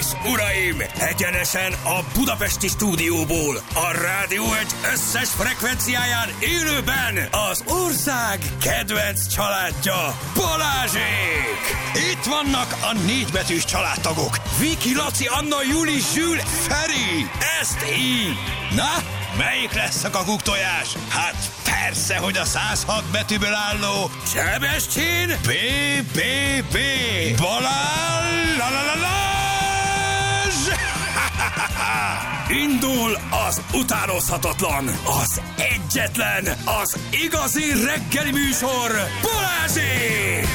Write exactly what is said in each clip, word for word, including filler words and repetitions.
és uraim, egyenesen a budapesti stúdióból, a Rádió egy összes frekvenciáján élőben az ország kedvenc családja, Balázsék! Itt vannak a négybetűs családtagok, Viki, Laci, Anna, Juli, Zsül, Feri, ezt így! Na, melyik lesz a kakuktojás? Hát persze, hogy a száz hat betűből álló Sebestyén bé bé bé Balázs! Indul az utánozhatatlan, az egyetlen, az igazi reggeli műsor, Balázsék!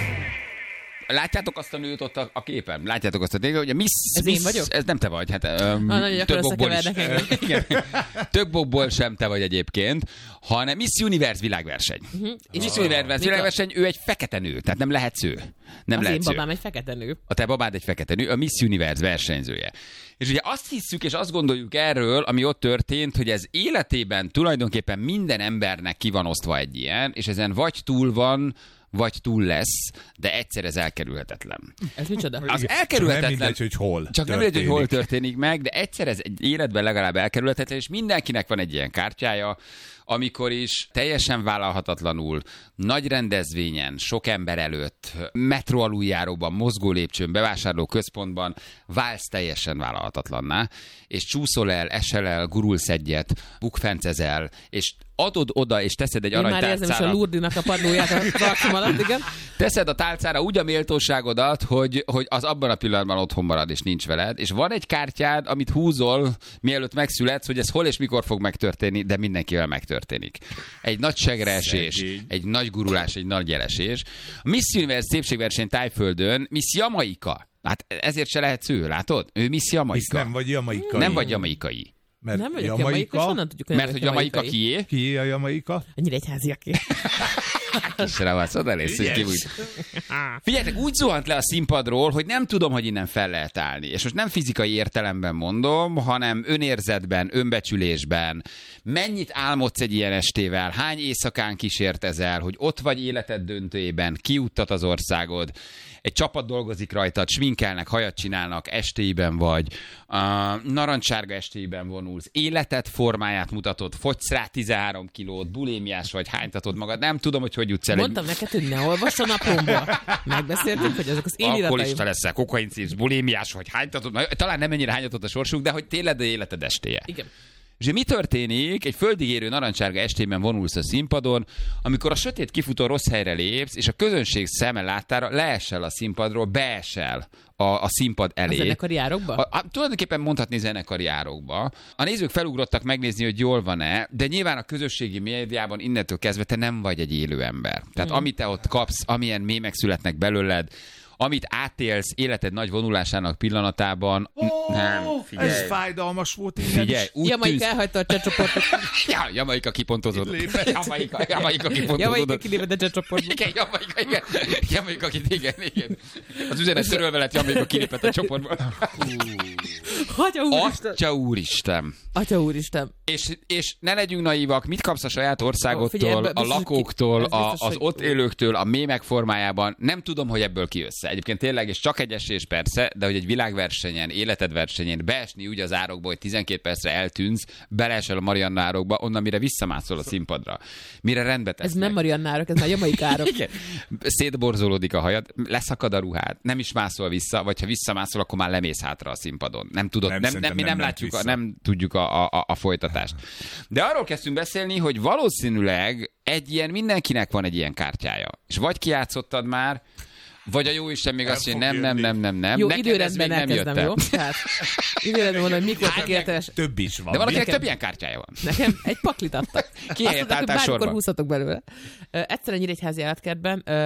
Látjátok azt a nőt ott a, a képen? Látjátok azt a nőt, hogy a Miss... Ez Miss, én vagyok? Ez nem te vagy. Hát, um, ah, nagyon több okból is. Igen. Több okból sem te vagy egyébként, hanem Miss Universe világverseny. Uh-huh. És Miss Universe világverseny, ő egy fekete nő, tehát nem lehetsz ő. Nem az lehetsz én babám ő. egy fekete nő. A te babád egy fekete nő, a Miss Universe versenyzője. És ugye azt hiszük, és azt gondoljuk erről, ami ott történt, hogy ez életében tulajdonképpen minden embernek ki van osztva egy ilyen, és ezen vagy túl van, vagy túl lesz, de egyszer ez elkerülhetetlen. Ez micsoda? Az elkerülhetetlen. Csak nem mindegy, hogy hol Csak nem mindegy, hogy hol történik meg, de egyszer ez egy életben legalább elkerülhetetlen, és mindenkinek van egy ilyen kártyája, amikor is teljesen vállalhatatlanul, nagy rendezvényen, sok ember előtt, metró aluljáróban, mozgó lépcsőn, bevásárló központban válsz teljesen vállalhatatlanná, és csúszol el, esel el, gurulsz egyet, bukfencezel, és adod oda, és teszed egy Én már érzem is a aranytálcára. Lourdinak a padlóját az arcom alatt, igen. Teszed a tálcára úgy a méltóságodat, hogy, hogy az abban a pillanatban otthon marad, és nincs veled, és van egy kártyád, amit húzol, mielőtt megszületsz, hogy ez hol és mikor fog megtörténni, de mindenkivel megtörténik. Egy nagy segreesés, egy nagy gurulás, egy nagy elesés. A Miss Universe szépségverseny Tájföldön Miss Jamaika. Hát ezért se lehetsz ő, látod? Ő Miss Jamaika. Hisz nem vagy jamaikai. Nem vagy jamaikai. Mert Nem vagyok jamaika, és honnan tudjuk, hogy Mert hogy Jamaika kié? Ki a jamaika? Annyira egyháziaké. És ravasz, először hogy ki úgy. Figyeljetek, úgy zuhant le a színpadról, hogy nem tudom, hogy innen fel lehet állni. És most nem fizikai értelemben mondom, hanem önérzetben, önbecsülésben. Mennyit álmodsz egy ilyen estével? Hány éjszakán kísértezel, hogy ott vagy életed döntőjében, kiuttat az országod, egy csapat dolgozik rajtad, sminkelnek, hajat csinálnak, estéiben vagy, uh, narancsárga estéiben vonulsz, életed formáját mutatod, fogysz rá tizenhárom kilót, bulémiás vagy, hánytatod magad, nem tudom, hogy hogy jutsz el. Mondtam neked, hogy ne olvass a napomba. Megbeszéltük, hogy azok az én irataim. Alkoholista leszel, kokaincíps, bulémiás vagy, hánytatod, na, talán nem ennyire hánytatod a sorsuk, de hogy tényleg a életed estéje. Igen. És mi történik? Egy földig érő narancsárga estében vonulsz a színpadon, amikor a sötét kifutó rossz helyre lépsz, és a közönség szeme láttára leesel a színpadról, beesel a, a színpad elé. A zenekari árokba? A, a, tulajdonképpen mondhatni zenekari árokba. A nézők felugrottak megnézni, hogy jól van-e, de nyilván a közösségi médiában innentől kezdve te nem vagy egy élő ember. Tehát hmm. amit te ott kapsz, amilyen mémek születnek belőled, amit átélsz életed nagy vonulásának pillanatában, Oh, nem, figyelj. Ez fájdalmas volt, igen. Figyelj, úgy Jamaika tűz... elhagyta a cseccsoportot. Ja, Jamaika kipontozódott. Jamaika, Jamaika Jamaika kipontozódott. kilépett a cseccsoportból. Igen, Jamaika, igen. Jamaika, igen, igen. Az üzenet törölve lett, Jamaika kilépett a csoportból. Atya úristen. Atya úristen. Atya úristen. És, és ne legyünk naívak, mit kapsz a saját országodtól, Figyelj, ebbe a biztos, lakóktól, ez a, biztos, az hogy- ott élőktől, a mémek formájában. Nem tudom, hogy ebből kijössz. Egyébként tényleg, és csak egy esés persze, de hogy egy világversenyen, életed versenyén beesni úgy az árokba, hogy tizenkét percre eltűnsz, beleesel a Marianna árokba, onnan mire visszamászol a színpadra. Mire rendbe tesznek. Ez nem Marianna árok, ez már Jamaika árok. Igen. Szétborzolódik a hajad, leszakad a ruhád, nem is mászol vissza, vagy ha visszamászol, akkor már lemész hátra a színpadon. Nem tudod, Nem, nem, nem, szerintem mi nem, nem látjuk, a, vissza. nem tudjuk a, a, a folytatást. De arról kezdtünk beszélni, hogy valószínűleg egy ilyen, mindenkinek van egy ilyen kártyája. És vagy kijátszottad már, vagy a jóisten még El azt fog mondja, nem, nem, jönni. nem, nem, nem. Jó, Neked ez időrendben még nem jött elkezdem, el. jó? Tehát időrendben mondom, hogy mikor Hát, tökéletes. Több is van. De valakinek Nekem- több ilyen kártyája van. Nekem egy paklit adtak. Ki helyett Azt mondták, hogy álltál bármikor sorba? húzhatok belőle. Ö, Egyszer a Nyíregyházi állatkertben